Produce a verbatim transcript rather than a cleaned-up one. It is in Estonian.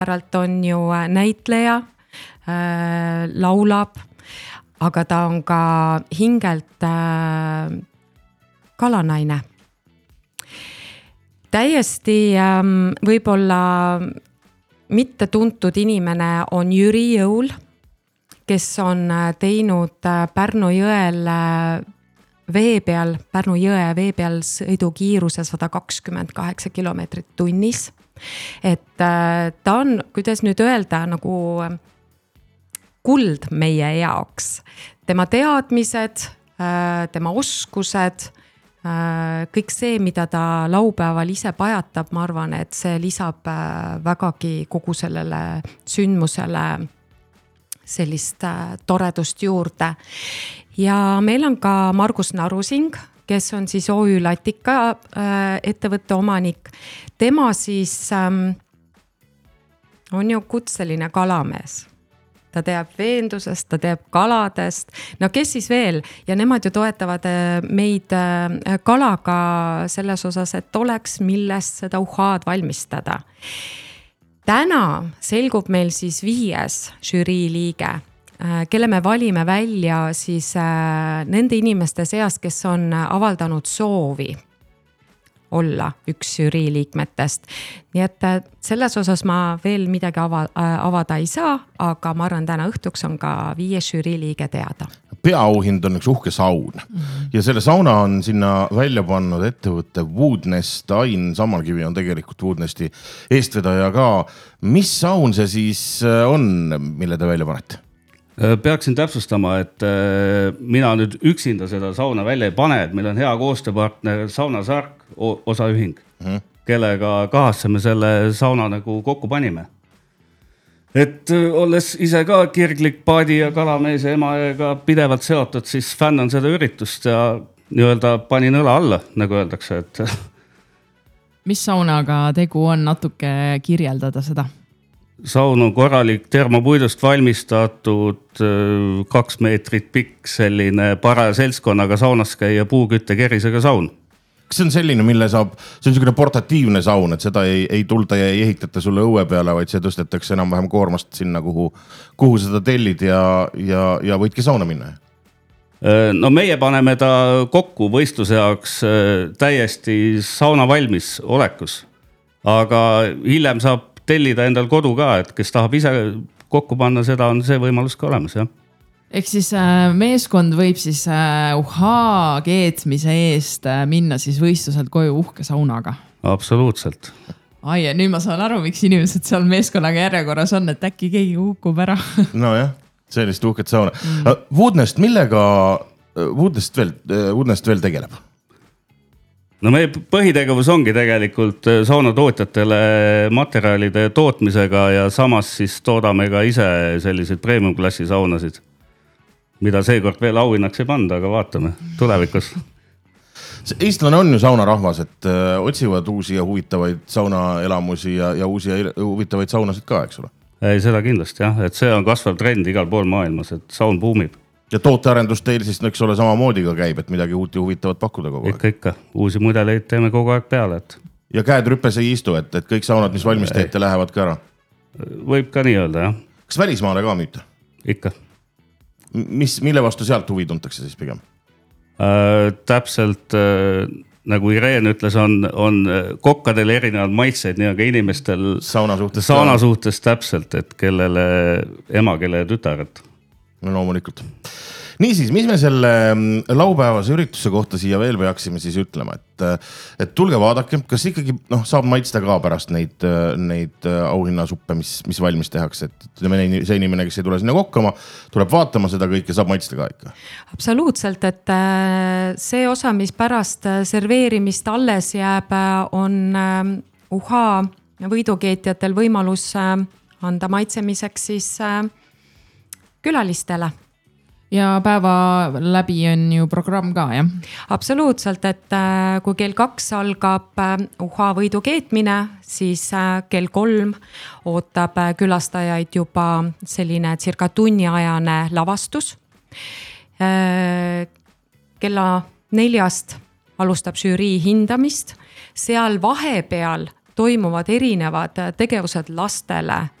päralt on ju näitleja, laulab, aga ta on ka hingelt kalanaine. Täiesti võib-olla mitte tuntud inimene on Jüri Jõul, kes on teinud Pärnu jõel vee peal, Pärnu jõe vee peal sõidukiiruse sada kakskümmend kaheksa kilomeetrit tunnis. Et ta on, kuidas nüüd öelda, nagu kuld meie jaoks. Tema teadmised, tema oskused, kõik see, mida ta laupäeval ise pajatab, ma arvan, et see lisab vägagi kogu sellele sündmusele sellist toredust juurde. Ja meil on ka Margus Narusing, kes on siis O Ü Latika ettevõtte omanik. Tema siis on ju kutseline kalamees. Ta teab veendusest, ta teab kaladest. No kes siis veel? Ja nemad ju toetavad meid kalaga selles osas, et oleks millest seda uhaad valmistada. Täna selgub meil siis viies žürii liige, kelle me valime välja siis nende inimeste seast, kes on avaldanud soovi olla üks žürii liikmetest. Nii et selles osas ma veel midagi ava, avada ei saa, aga ma arvan, täna õhtuks on ka viie žürii liige teada. Peaauhind on üks uhke saun mm-hmm. ja selle sauna on sinna välja pannud ettevõtte Woodnest. Ain Sammalkivi on tegelikult Woodnesti eestvedaja ka. Mis saun see siis on, mille te välja panete? Peaksin täpsustama, et mina nüüd üksinda seda sauna välja ei pane, et meil on hea koostööpartner Sauna Sark osaühing, mm-hmm. kellega kahasseme selle sauna nagu kokku panime. Et olles ise ka kirglik paadi ja kalamees ja emaega pidevalt seotud, siis fännan seda üritust ja nii-öelda panin õla alla, nagu öeldakse. Et... Mis saunaga tegu on, natuke kirjeldada seda? Saun on korralik termopuidust valmistatud, kaks meetrit pikk, selline paraja seltskonnaga saunas käia puukütte kerisega saun. Kas see on selline, mille saab, see on selline portatiivne saun, et seda ei, ei tulda ja ei ehitata sulle õue peale, vaid see tõstetakse enam vähem koormast sinna, kuhu, kuhu seda tellid ja, ja, ja võidki sauna minna? No meie paneme ta kokku võistluse jaoks täiesti sauna valmis olekus, aga hiljem saab tellida endal kodu ka, et kes tahab ise kokku panna, seda on see võimalus ka olemas, jah. Ehk siis meeskond võib siis uhaa keetmise eest minna siis võistluselt koju uhke saunaga? Absoluutselt. Ai, ja nüüd ma saan aru, miks inimesed seal meeskonnaga järjekorras on, et äkki keegi hukub ära. No jah, sellist uhket sauna. Mm. Woodnest, millega Woodnest veel, Woodnest veel tegeleb? No meie põhitegevus ongi tegelikult saunatootjatele materjalide tootmisega ja samas siis toodame ka ise selliseid premium klassi saunasid, mida seekord veel auhinnaks ei panda, aga vaatame tulevikus. Eestlane on ju saunarahvas, et otsivad uusi ja huvitavaid saunaelamusi ja, ja uusi ja huvitavaid saunasid ka, eks ole? Ei, seda kindlasti jah, et see on kasvav trend igal pool maailmas, et saun buumib. Ja tootearendus teil siis eks ole samamoodi ka käib, et midagi uut ja huvitavat pakkuda kogu aeg. Ikka, ikka. Uusi mudeleid teeme kogu aeg peale. Et... Ja käed rüppes ei istu, et, et kõik saunad, mis valmis teete, lähevad ka ära? Võib ka nii öelda, jah. Kas välismaale ka müüte? Ikka. Mis, mille vastu sealt huvi tuntakse siis pigem? Äh, täpselt äh, nagu Irene ütles, on, on kokkadel erinevad maitseid, nii aga inimestel sauna suhtes, sauna suhtes täpselt, et kellele ema, kelle tütaret. No loomulikult. Niisiis, mis me selle laupäevase ürituse kohta siia veel peaksime siis ütlema, et, et tulge vaadake, kas ikkagi no, saab maitsta ka pärast neid, neid auhinnasuppe, mis, mis valmis tehakse, et see inimene, kes ei tule sinna kokkama, tuleb vaatama seda kõike, saab maitsta ka ikka. Absoluutselt, et see osa, mis pärast serveerimist alles jääb, on uhaa võidukeetjatel võimalus anda maitsemiseks siis külalistele. Ja päeva läbi on ju programm ka, jah? Absoluutselt, et kui kell kaks algab uhaa võidu keetmine, siis kell kolm ootab külastajaid juba selline circa tunniajane lavastus. Kella neljast alustab žürii hindamist. Seal vahepeal toimuvad erinevad tegevused lastele